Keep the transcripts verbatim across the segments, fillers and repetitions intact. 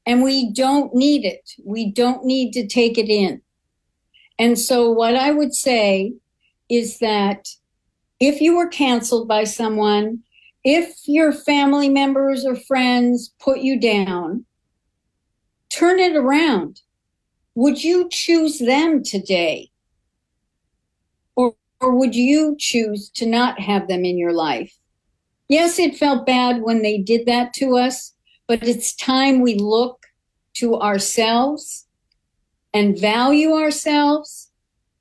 And we don't need it. We don't need to take it in. And so what I would say is that if you were canceled by someone, if your family members or friends put you down, turn it around. Would you choose them today? Or, or would you choose to not have them in your life? Yes, it felt bad when they did that to us, but it's time we look to ourselves and value ourselves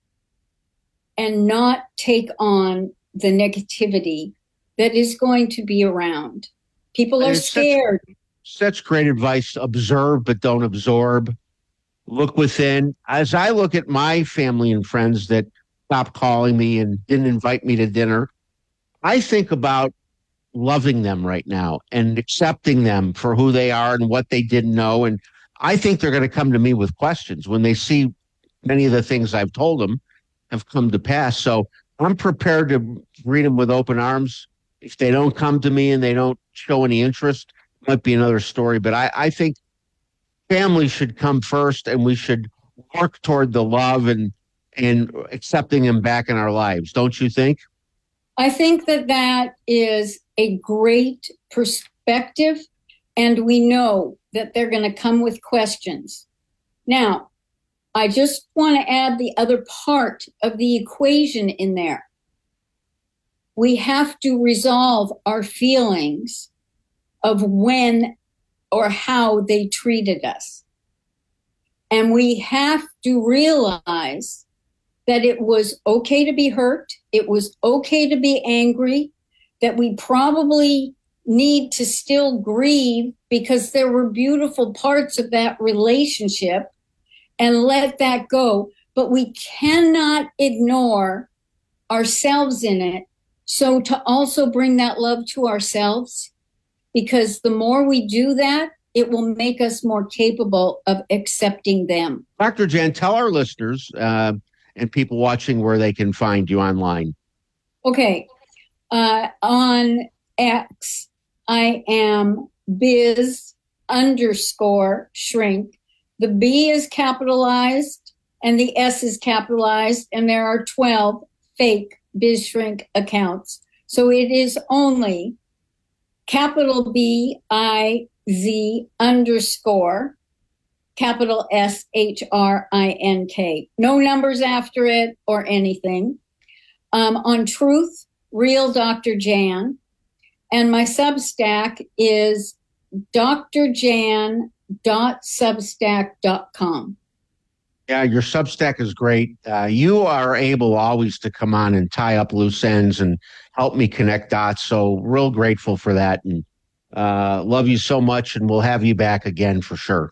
and not take on the negativity that is going to be around. People are scared. Such, such great advice. Observe, but don't absorb. Look within. As I look at my family and friends that stopped calling me and didn't invite me to dinner, I think about loving them right now and accepting them for who they are and what they didn't know. And I think they're going to come to me with questions when they see many of the things I've told them have come to pass. So I'm prepared to greet them with open arms. If they don't come to me and they don't show any interest, it might be another story. But I, I think family should come first, and we should work toward the love and and accepting them back in our lives. Don't you think? I think that that is a great perspective, and we know that they're going to come with questions. Now, I just want to add the other part of the equation in there. We have to resolve our feelings of when or how they treated us. And we have to realize that it was okay to be hurt. It was okay to be angry, that we probably need to still grieve because there were beautiful parts of that relationship, and let that go. But we cannot ignore ourselves in it. So to also bring that love to ourselves, because the more we do that, it will make us more capable of accepting them. Doctor Jan, tell our listeners uh, and people watching where they can find you online. Okay. Uh, on X, I am biz underscore shrink. The B is capitalized and the S is capitalized, and there are twelve fake biz shrink accounts. So it is only capital B I Z underscore capital S H R I N K. No numbers after it or anything. Um, on Truth, Real Doctor Jan. And my Substack is d r jan dot substack dot com. Yeah, your Substack is great. Uh, you are able always to come on and tie up loose ends and help me connect dots. So real grateful for that. And uh, love you so much. And we'll have you back again for sure.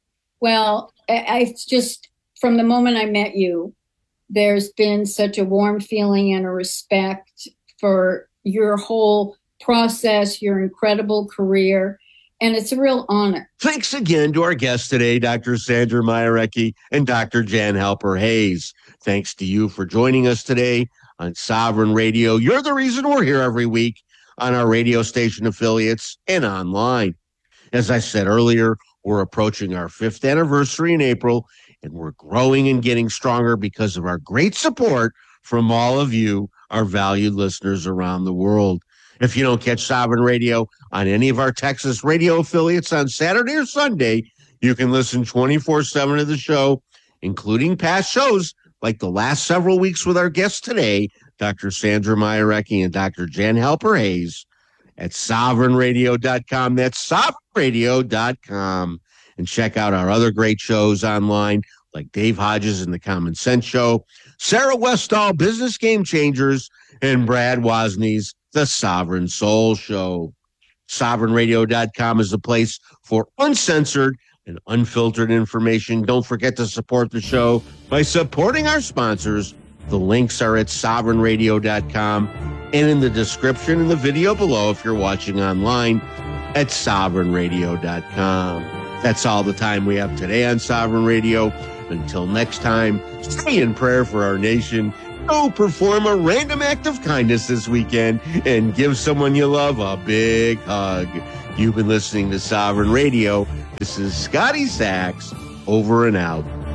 Well, I, I just, from the moment I met you, there's been such a warm feeling and a respect for your whole process, your incredible career. And it's a real honor. Thanks again to our guests today, Doctor Sandra Mayarecki and Doctor Jan Halper Hayes. Thanks to you for joining us today on Sovereign Radio. You're the reason we're here every week on our radio station affiliates and online. As I said earlier, we're approaching our fifth anniversary in April, and we're growing and getting stronger because of our great support from all of you, our valued listeners around the world. If you don't catch Sovereign Radio on any of our Texas radio affiliates on Saturday or Sunday, you can listen twenty-four seven to the show, including past shows like the last several weeks with our guests today, Doctor Sandra Mayarecki and Doctor Jan Halper Hayes, at sovereign radio dot com. That's sovereign radio dot com. And check out our other great shows online, like Dave Hodges and the Common Sense Show, Sarah Westall, Business Game Changers, and Brad Wozny's The Sovereign Soul Show. sovereign radio dot com is the place for uncensored and unfiltered information. Don't forget to support the show by supporting our sponsors. The links are at sovereign radio dot com and in the description in the video below if you're watching online at sovereign radio dot com. That's all the time we have today on Sovereign Radio. Until next time, stay in prayer for our nation. Go perform a random act of kindness this weekend and give someone you love a big hug. You've been listening to Sovereign Radio. This is Scotty Sachs, over and out.